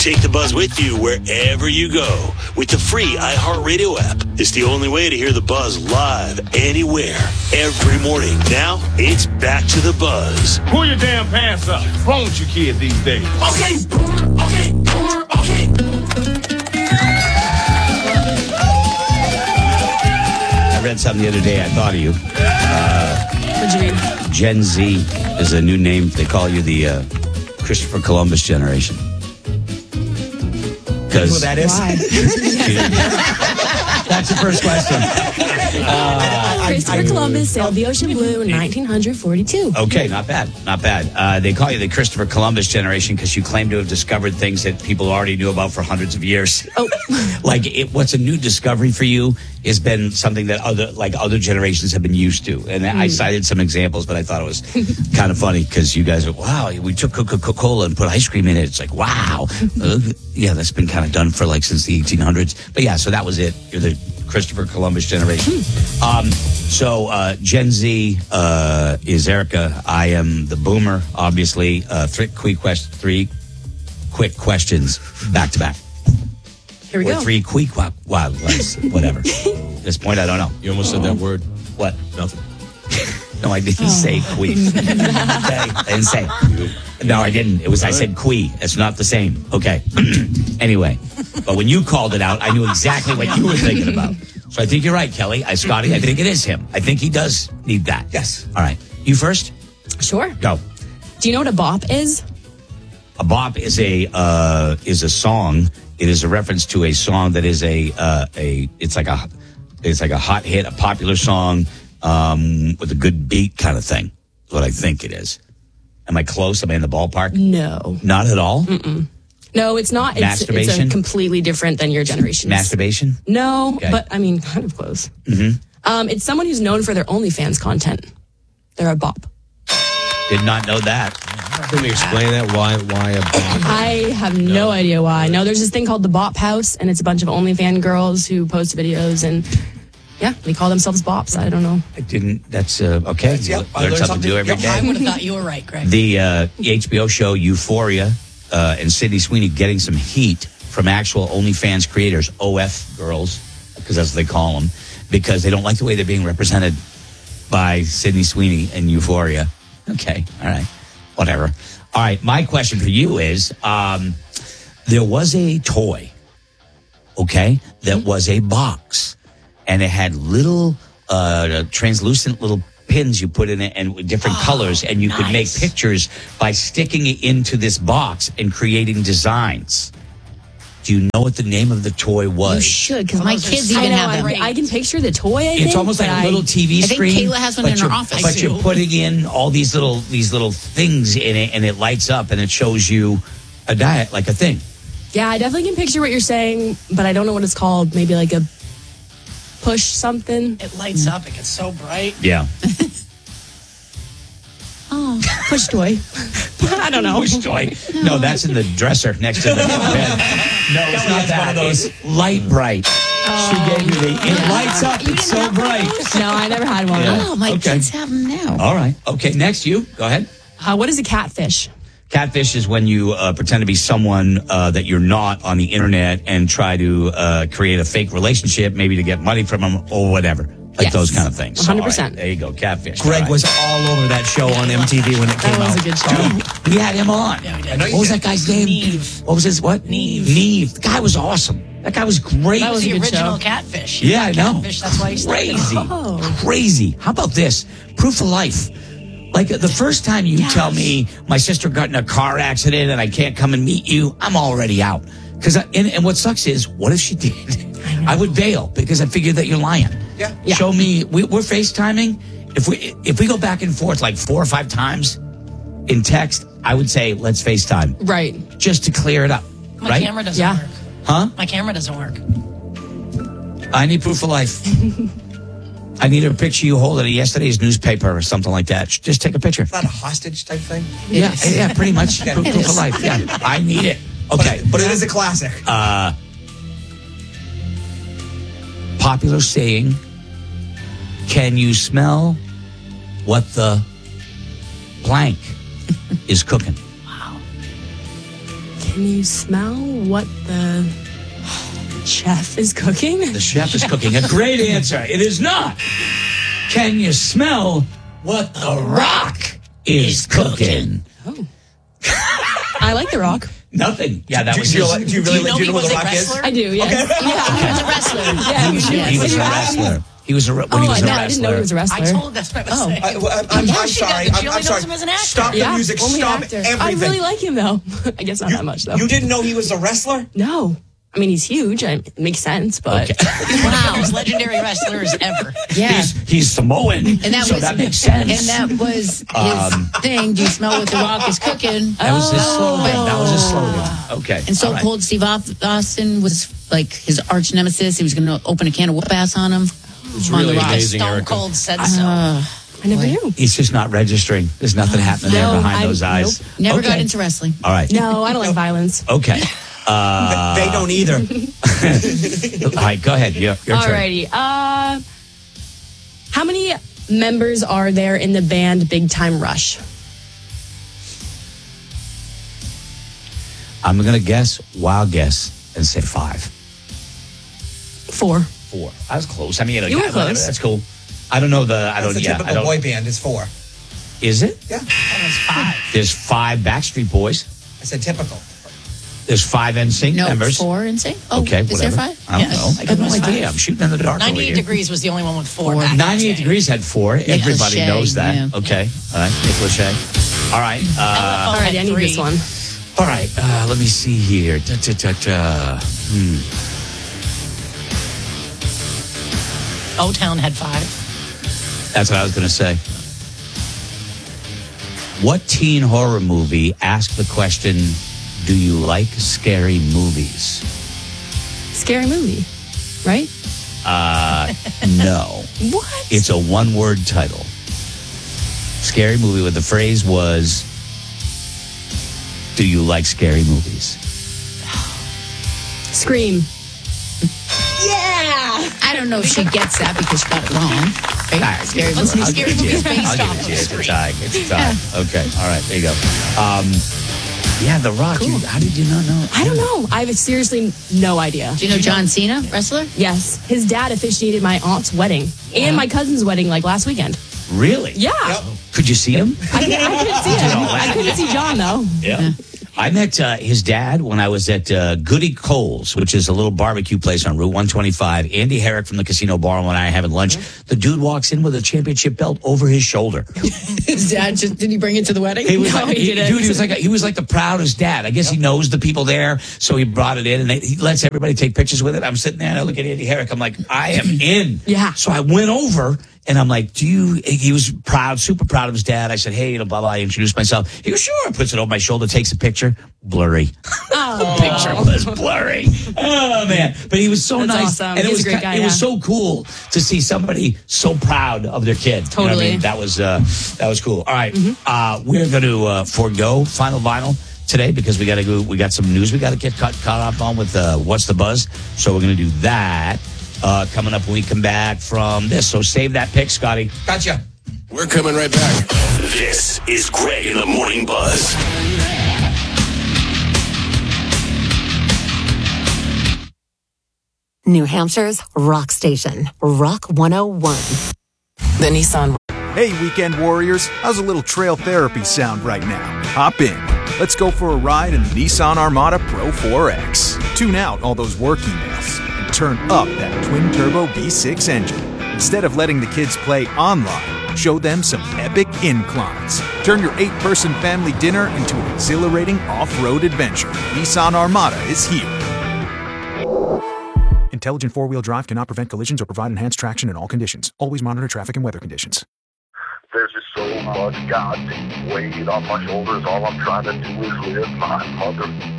Take the Buzz with you wherever you go with the free iHeartRadio app. It's the only way to hear the Buzz live anywhere, every morning. Now, it's back to the Buzz. Pull your damn pants up. What's wrong with you kids these days? Okay, okay. I read something the other day. I thought of you. What'd you read? Gen Z is a new name. They call you the Christopher Columbus generation. Who that is? Why? That's the first question. Christopher Columbus sailed the ocean blue in 1942. Okay, not bad. Not bad. They call you the Christopher Columbus generation because you claim to have discovered things that people already knew about for hundreds of years. Oh. What's a new discovery for you has been something that other generations have been used to. And I cited some examples, but I thought it was kind of funny because you guys are, wow, we took Coca-Cola and put ice cream in it. It's like, wow. Yeah, that's been kind of done for since the 1800s. But yeah, so that was it. You're the Christopher Columbus generation. So Gen Z is Erica. I am the boomer, obviously. Three quick questions back to back. Here we Or go. three quick whatever. At this point, I don't know. You almost said that word. What? Nothing. No, I didn't say queef. Okay, I didn't say it. No, I didn't. I said quee. It's not the same. Okay. Anyway, but when you called it out, I knew exactly what you were thinking about. So I think you're right, Kelly. Scotty, I think it is him. I think he does need that. Yes. All right. You first? Sure. Go. Do you know what a bop is? A bop is a song. It is a reference to a song that is it's like a hot hit, a popular song with a good beat kind of thing. Is what I think it is. Am I close? Am I in the ballpark? No. Not at all? Mm-mm. No, it's not. It's Masturbation? a completely different than your generation. Masturbation? No, Okay. but I mean, kind of close. Mm-hmm. It's someone who's known for their OnlyFans content. They're a bop. Did not know that. Can we explain that? Why a bop? I have no idea why. No, there's this thing called the Bop House, and it's a bunch of OnlyFans girls who post videos, and yeah, they call themselves bops. I don't know. I didn't. That's okay. Learn something new every day. I would have thought you were right, Greg. The HBO show Euphoria and Sydney Sweeney getting some heat from actual OnlyFans creators, OF girls, because that's what they call them, because they don't like the way they're being represented by Sydney Sweeney and Euphoria. Okay, all right, whatever. All right, my question for you is, there was a toy, okay, that was a box, and it had little translucent little pins you put in it and with different colors, and you could make pictures by sticking it into this box and creating designs. Do you know what the name of the toy was? You should, because my kids even have them. I can picture the toy. I think, It's almost like a little TV I think screen. Kayla has one in her office. But you're putting in all these little things in it, and it lights up, and it shows you a diet, like a thing. Yeah, I definitely can picture what you're saying, but I don't know what it's called. Maybe like a push something. It lights up. It gets so bright. Yeah. Oh, Push toy. I don't know. Push toy. No, that's in the dresser next to the bed. No, it's not that. It's Light Bright. She gave me it lights up. It's so bright. No, I never had one. Yeah. oh, my Okay. kids have them now. All right. Okay, next you. Go ahead. What is a catfish? Catfish is when you pretend to be someone that you're not on the internet and try to create a fake relationship, maybe to get money from them or whatever. Like Yes. those kind of things. So, 100%. all right, there you go, Catfish. Greg All right. was all over that show on MTV when it came That was out. a good show. Dude, we had him on. Yeah, we did. What was that guy's name? Neve. What was his, what? Neve. The guy was awesome. That guy was great. That was a the good original show. catfish. Yeah, I know. Catfish, that's why he started. Crazy. Crazy. How about this? Proof of life. Like the first time you tell me my sister got in a car accident and I can't come and meet you, I'm already out. And what sucks is, what if she did? I would bail because I figured that you're lying. Yeah. Show me. We're FaceTiming. If we go back and forth like 4 or 5 times in text, I would say let's FaceTime Right. just to clear it up. My right? camera doesn't Yeah. work. Huh? My camera doesn't work. I need proof of life. I need a picture you hold in yesterday's newspaper or something like that. Just take a picture. It's not a hostage type thing. Yeah, pretty much. Proof of life. Yeah, I need it. Okay. But it is a classic. Popular saying, can you smell what the blank is cooking? Can you smell what the chef is cooking? The chef is cooking. A great answer. It is not. Can you smell what The Rock is cooking? Oh. I like The Rock. Nothing. Yeah, that was Do you his. really know do he you know who was The a Rock is? wrestler? I do, yes. Okay. Yeah. He was a wrestler. Yeah, He was a wrestler. He was a when he was a I didn't know he was a wrestler. wrestler. I told that's what I was saying. I'm Yeah, she sorry. does. She I'm only sorry. knows him as an actor. Stop the music. only Stop actor. everything. I really like him, though. I guess not that much, though. You didn't know he was a wrestler? No. I mean, he's huge. It makes sense, but... Okay. He's one of the most legendary wrestlers ever. Yeah. He's Samoan, And that so was, that makes sense. And that was his thing. Do you smell what The Rock is cooking? That was his slogan. That was his slogan. Okay. And so all right. Cold Steve Austin was like his arch nemesis. He was going to open a can of whoop ass on him. It's On The really Rock. amazing, Stone Erica. Cold said so. I never knew. He's just not registering. There's nothing happening there No, behind those eyes. nope. Never Okay. got into wrestling. All right. No, I don't like violence. Okay. They don't either. All right, go ahead. Your turn. Alrighty. How many members are there in the band Big Time Rush? I'm going to guess, wild guess, and say 5. 4. 4. I was close. I mean, You were close. That's cool. I don't know the. I That's don't. the Yeah. I typical don't. boy band is 4. Is it? Yeah. There's 5 Backstreet Boys. I said typical. There's 5 NSYNC No, members. 4 and say. Oh, Okay, is whatever. there 5? I don't know. I got no idea. I'm shooting in the dark over 98 here. Degrees was the only one with 4. back in the 98 day. Degrees had 4. Everybody Lachey, knows that. yeah. Okay. All right. Nick Lachey. All right. LFO Alright, had I need 3. this one. All right. Let me see here. O-Town had 5. That's what I was going to say. What teen horror movie asked the question, do you like scary movies? Scary movie, right? No. What? It's a one-word title. Scary movie where the phrase was, do you like scary movies? Scream. I don't know if she gets that because she got it wrong. Right? Scary Let's movie. see scary movies based I'll off give it to you. of It's a Scream. tie. It's a tie. Okay. All right. There you go. Yeah, The Rock. Cool. How did you not know? I don't know. I have seriously no idea. Do you know John Cena, wrestler? Yes. His dad officiated my aunt's wedding and my cousin's wedding like last weekend. Really? Yeah. Yep. Could you see him? I couldn't see him. I couldn't see John, though. Yeah. I met his dad when I was at Goody Cole's, which is a little barbecue place on Route 125. Andy Herrick from the Casino Bar and I are having lunch. The dude walks in with a championship belt over his shoulder. His dad just did he bring it to the wedding? He was No, like, he didn't. dude, he was like the proudest dad. I guess he knows the people there, so he brought it in and he lets everybody take pictures with it. I'm sitting there and I look at Andy Herrick. I'm like, I am in. Yeah. So I went over. And I'm like, he was proud, super proud of his dad. I said, hey, blah, blah. I introduced myself. He goes, sure. Puts it over my shoulder, takes a picture. Blurry. Oh. The picture was blurry. Oh, man. But he was so That's nice. awesome. And He's a great guy, it was yeah. so cool to see somebody so proud of their kid. You know what I Totally. mean? That was cool. All right. We're going to forego Final Vinyl today because we got some news we got to get caught up on with What's the Buzz. So we're going to do that. Coming up when we come back from this. So save that pick, Scotty. Gotcha. We're coming right back. This is Greg in the Morning Buzz. New Hampshire's rock station, Rock 101. The Nissan. Hey, weekend warriors, how's a little trail therapy sound right now? Hop in. Let's go for a ride in the Nissan Armada Pro 4X. Tune out all those work emails and turn up that twin-turbo V6 engine. Instead of letting the kids play online, show them some epic inclines. Turn your 8-person family dinner into an exhilarating off-road adventure. Nissan Armada is here. Intelligent four-wheel drive cannot prevent collisions or provide enhanced traction in all conditions. Always monitor traffic and weather conditions. There's just so much goddamn weight on my shoulders. All I'm trying to do is live my mother